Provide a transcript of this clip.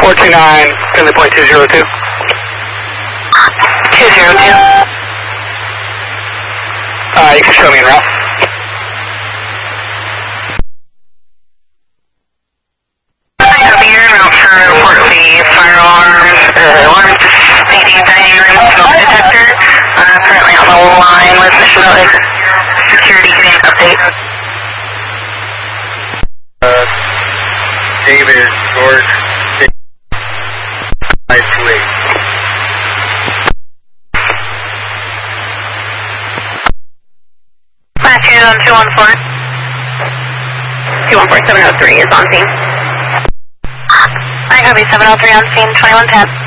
429, Finley point 202. 202. You can show me en route. Copy, you're en route for report the fire alarms, alarm speeding dining room smoke detector. Currently on the line with Mission Valley Security getting an update. David, George, 528. Latitude on 214. 214-703 is on scene. I copy 703 on scene, 2110.